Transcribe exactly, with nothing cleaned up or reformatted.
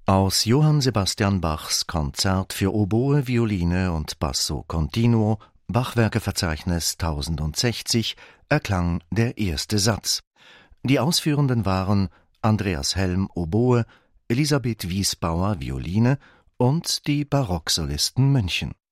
Aus Johann Sebastian Bachs Konzert für Oboe, Violine und Basso Continuo, Bachwerkeverzeichnis tausendsechzig, erklang der erste Satz. Die Ausführenden waren Andreas Helm, Oboe, Elisabeth Wiesbauer, Violine und die Barocksolisten München.